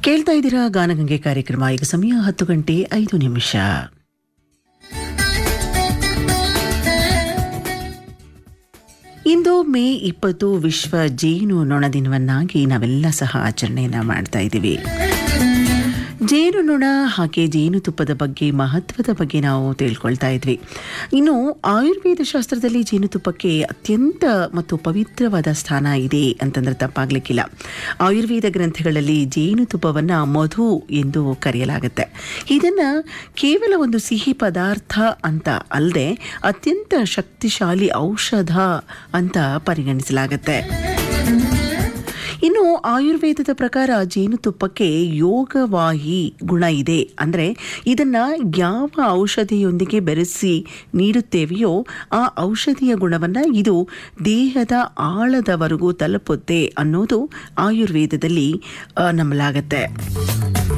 ಕೇಳ್ತಾ ಇದ್ದೀರಾ ಗಾನಗಂಗೆ ಕಾರ್ಯಕ್ರಮ. ಈಗ ಸಮಯ 10:05. ಇಂದು ಮೇ 20 ವಿಶ್ವ ಜೇನು ನೊಣ ದಿನವನ್ನಾಗಿ ನಾವೆಲ್ಲ ಸಹ ಆಚರಣೆಯನ್ನ ಮಾಡ್ತಾ ಇದ್ದೀವಿ. ಜೇನು ನೊಣ ಹಾಗೆ ಜೇನುತುಪ್ಪದ ಬಗ್ಗೆ, ಮಹತ್ವದ ಬಗ್ಗೆ ನಾವು ತಿಳ್ಕೊಳ್ತಾ ಇದ್ವಿ. ಇನ್ನು ಆಯುರ್ವೇದ ಶಾಸ್ತ್ರದಲ್ಲಿ ಜೇನುತುಪ್ಪಕ್ಕೆ ಅತ್ಯಂತ ಮತ್ತು ಪವಿತ್ರವಾದ ಸ್ಥಾನ ಇದೆ ಅಂತಂದ್ರೆ ತಪ್ಪಾಗ್ಲಿಕ್ಕಿಲ್ಲ. ಆಯುರ್ವೇದ ಗ್ರಂಥಗಳಲ್ಲಿ ಜೇನುತುಪ್ಪವನ್ನು ಮಧು ಎಂದು ಕರೆಯಲಾಗುತ್ತೆ. ಇದನ್ನು ಕೇವಲ ಒಂದು ಸಿಹಿ ಪದಾರ್ಥ ಅಂತ ಅಲ್ಲದೆ ಅತ್ಯಂತ ಶಕ್ತಿಶಾಲಿ ಔಷಧ ಅಂತ ಪರಿಗಣಿಸಲಾಗುತ್ತೆ. ಇನ್ನು ಆಯುರ್ವೇದದ ಪ್ರಕಾರ ಜೇನುತುಪ್ಪಕ್ಕೆ ಯೋಗವಾಹಿ ಗುಣ ಇದೆ. ಅಂದರೆ ಇದನ್ನು ಯಾವ ಔಷಧಿಯೊಂದಿಗೆ ಬೆರೆಸಿ ನೀಡುತ್ತೇವೆಯೋ ಆ ಔಷಧಿಯ ಗುಣವನ್ನು ಇದು ದೇಹದ ಆಳದವರೆಗೂ ತಲುಪುತ್ತೆ ಅನ್ನೋದು ಆಯುರ್ವೇದದಲ್ಲಿ ನಂಬಲಾಗತ್ತೆ.